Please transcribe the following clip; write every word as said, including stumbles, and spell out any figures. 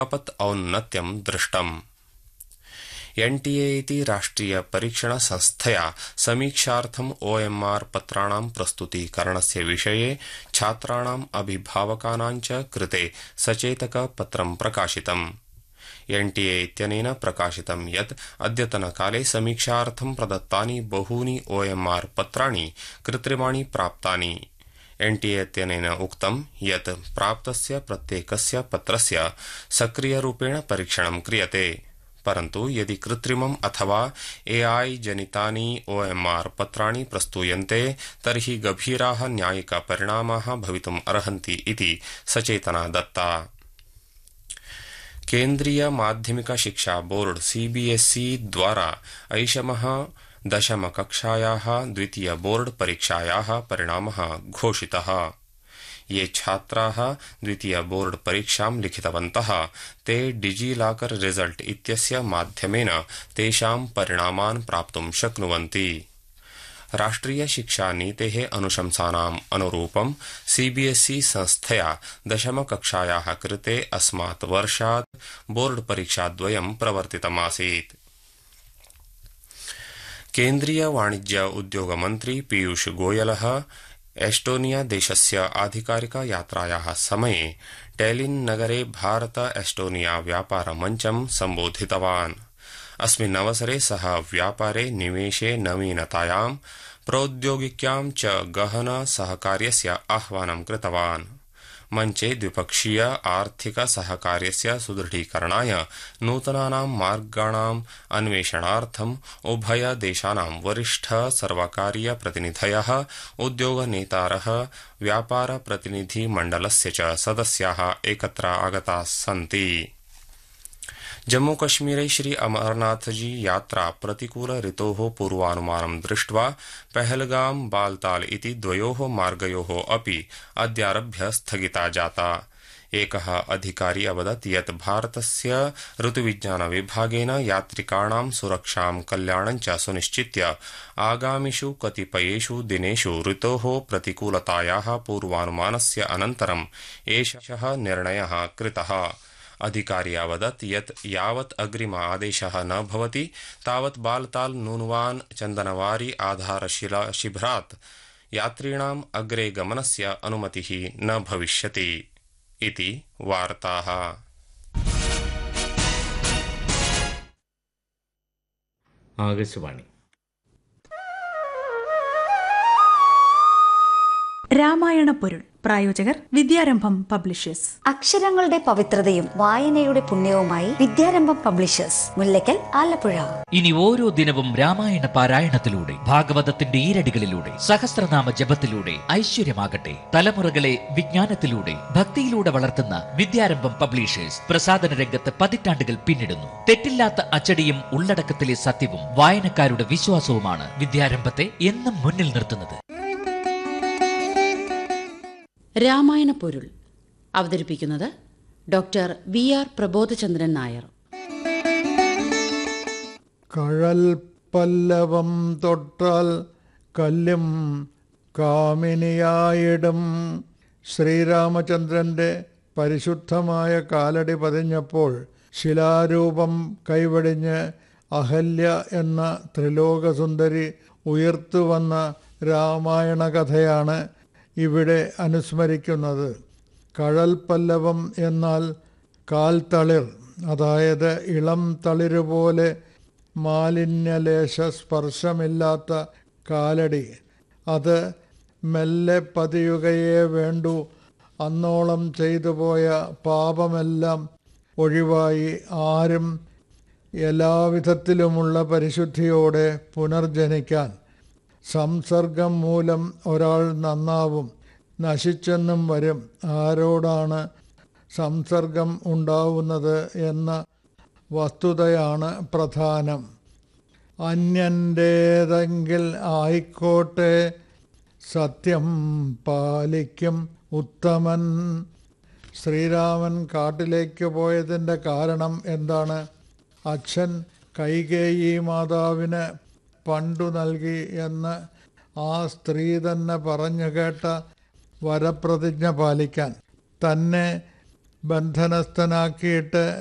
तावत् औन्नत्यं दृष्टम्। एनटीए इति राष्ट्रिय परीक्षण संस्थया समीक्षार्थम् ओएमआर पत्राणां प्रस्तुतीकरणस्य विषये छात्राणाम् अभिभावकानां च कृते सचेतक पत्रं प्रकाशितम्। एनटीए इत्यनेन प्रकाशितं यत् अद्यतनकाले समीक्षार्थं प्रदत्तानि बहूनि ओएमआर पत्राणि कृत्रिमाणि प्राप्तानि। एनटीए इत्यनेन उक्तं यत् प्राप्तस्य प्रत्येकस्य पत्रस्य सक्रियरूपेण परीक्षणं क्रियते, परन्तु यदि कृत्रिमम् अथवा एआई जनितानि ओएमआर पत्राणि प्रस्तूयन्ते तर्हि गभीराः न्यायिकपरिणामाः भवितुम् अर्हन्ति इति सचेतना दत्ता। केन्द्रीय माध्यमिक शिक्षा बोर्ड सीबीएसई द्वारा ऐषमः दशमकक्षायाः द्वितीय बोर्ड परीक्षायाः परिणामः घोषितः। ये छात्राः द्वितीय बोर्ड परीक्षां लिखितवन्तः ते डिजिलॉकर रिजल्ट इत्यस्य माध्यमेन तेषां परिणामान् प्राप्तुं शक्नुवन्ति। राष्ट्रिय शिक्षा नीतेः अनुशंसानाम् अनुरूपं सीबीएसई संस्थया दशमकक्षायाः कृते अस्मात् वर्षात् बोर्ड परीक्षाद्वयं प्रवर्तितमासीत्। केन्द्रीय वाणिज्य उद्योग मन्त्री पीयूष गोयलः एस्टोनिया देशस्य आधिकारिक यात्रायाः समये टेलिन नगरे भारत एस्टोनिया व्यापार मञ्चं सम्बोधितवान्। अस्मिन् अवसरे सः व्यापारे निवेशे नवीनतायां प्रौद्योगिक्यां च गहन सहकार्यस्य आह्वानं कृतवान्। मञ्चे द्विपक्षीय आर्थिक सहकार्यस्य सुदृढीकरणाय नूतनानां मार्गाणाम् अन्वेषणार्थम् उभय देशानां वरिष्ठ सर्वकारीय प्रतिनिधयः, उद्योगनेतारः, व्यापार प्रतिनिधि मण्डलस्य च सदस्याः एकत्र आगताः सन्ति। जम्मूकश्मीरे श्री अमरनाथजी यात्रा प्रतिकूल ऋतोः पूर्वानुमानं दृष्ट्वा पहलगाम बालताल इति द्वयोः मार्गयोः अपि अद्यारभ्य स्थगिता जाता। एकः अधिकारी अवदत् यत् भारतस्य ऋतुविज्ञान विभागेन यात्रिकाणां सुरक्षां कल्याणं च सुनिश्चित्य आगामिषु कतिपयेषु दिनेषु ऋतोः प्रतिकूलतायाः पूर्वानुमानस्य अनन्तरम् एषः निर्णयः कृतः। अधिकारी अवदत् यत् यावत् अग्रिम आदेशः न भवति तावत् बालताल नूनवान चन्दनवारी आधारशिला शिबिरात् यात्रिणाम् अग्रे गमनस्य अनुमतिः न भविष्यति इति वार्ताः। ആകാശവാണി രാമായണ പൊരുൾ പ്രായോജകർ വിദ്യാരംഭം പബ്ലിഷേഴ്സ്. അക്ഷരങ്ങളുടെ പവിത്രതയും വായനയുടെ പുണ്യവുമായി വിദ്യാരംഭം പബ്ലിഷേഴ്സ്, മുല്ലക്കൽ, ആലപ്പുഴ. ഇനി ഓരോ ദിനവും രാമായണ പാരായണത്തിലൂടെ, ഭാഗവതത്തിന്റെ ഈരടികളിലൂടെ, സഹസ്രനാമ ജപത്തിലൂടെ ഐശ്വര്യമാകട്ടെ. തലമുറകളെ വിജ്ഞാനത്തിലൂടെ, ഭക്തിയിലൂടെ വളർത്തുന്ന വിദ്യാരംഭം പബ്ലിഷേഴ്സ് പ്രസാധന രംഗത്ത് പതിറ്റാണ്ടുകൾ പിന്നിടുന്നു. തെറ്റില്ലാത്ത അച്ചടിയും ഉള്ളടക്കത്തിലെ സത്യവും വായനക്കാരുടെ വിശ്വാസവുമാണ് വിദ്യാരംഭത്തെ എന്നും മുന്നിൽ നിർത്തുന്നത്. രാമായണ പൊരുൾ അവതരിപ്പിക്കുന്നത് doctor V R Prabodhachandran Nair. കഴൽ പല്ലവം തൊട്ടാൽ കല്ലും കാമിനിയായിടും. ശ്രീരാമചന്ദ്രൻ്റെ പരിശുദ്ധമായ കാലടി പതിഞ്ഞപ്പോൾ ശിലാരൂപം കൈവടിഞ്ഞ് അഹല്യ എന്ന ത്രിലോകസുന്ദരി ഉയർത്തുവന്ന രാമായണ കഥയാണ് ഇവിടെ അനുസ്മരിക്കുന്നത്. കഴൽ പല്ലവം എന്നാൽ കാൽത്തളിർ, അതായത് ഇളം തളിരുപോലെ മാലിന്യലേശ സ്പർശമില്ലാത്ത കാലടി. അത് മെല്ലെ പതിയുകയേ വേണ്ടൂ. അന്നോളം ചെയ്തു പോയ പാപമെല്ലാം ഒഴിവായി ആരും എല്ലാവിധത്തിലുമുള്ള പരിശുദ്ധിയോടെ പുനർജനിക്കാൻ. സംസർഗം മൂലം ഒരാൾ നന്നാവും, നശിച്ചെന്നും വരും. ആരോടാണ് സംസർഗം ഉണ്ടാവുന്നത് എന്ന വസ്തുതയാണ് പ്രധാനം. അന്യൻ്റേതെങ്കിൽ ആയിക്കോട്ടെ, സത്യം പാലിക്കും ഉത്തമൻ. ശ്രീരാമൻ കാട്ടിലേക്ക് പോയതിൻ്റെ കാരണം എന്താണ്? അച്ഛൻ കൈകേയി മാതാവിന് പണ്ടു നൽകി എന്ന് ആ സ്ത്രീ തന്നെ പറഞ്ഞു കേട്ട വരപ്രതിജ്ഞ പാലിക്കാൻ. തന്നെ ബന്ധനസ്ഥനാക്കിയിട്ട്